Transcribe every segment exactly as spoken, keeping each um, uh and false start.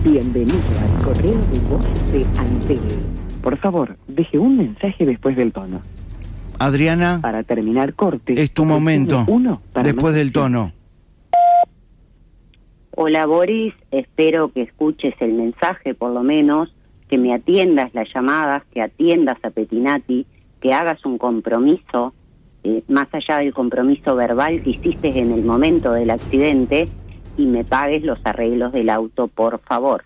Bienvenido al correo de voz de Antel. Por favor, deje un mensaje después del tono. Adriana, Para terminar corte. es tu momento, Uno para después más del opciones. tono. Hola Boris, espero que escuches el mensaje por lo menos, que me atiendas las llamadas, que atiendas a Petinati, que hagas un compromiso, eh, más allá del compromiso verbal que hiciste en el momento del accidente, y me pagues los arreglos del auto, por favor.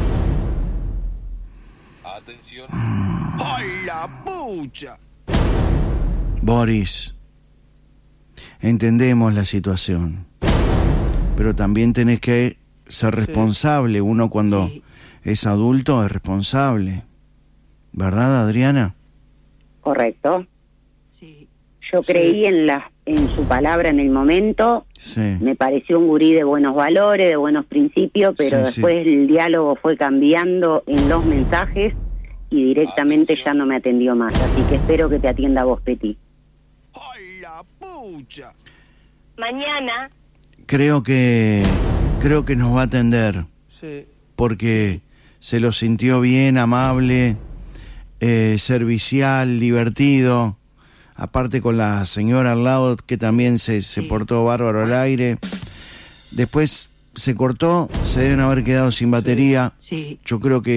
Atención. ¡Ay, la pucha! Boris, entendemos la situación, pero también tenés que ser responsable. Uno cuando Sí. es adulto es responsable. ¿Verdad, Adriana? Correcto. Sí. Yo Sí. creí en la en su palabra en el momento, Sí. me pareció un gurí de buenos valores, de buenos principios, pero Sí, sí. después el diálogo fue cambiando en los mensajes y directamente Atención. ya no me atendió más. Así que espero que te atienda vos, Peti. ¡Ay, la pucha! Mañana. Creo que creo que nos va a atender Sí. porque se lo sintió bien, amable, eh, servicial, divertido. Aparte con la señora al lado que también se, se Sí. portó bárbaro al aire. Después se cortó, se deben haber quedado sin batería. Sí. Yo creo que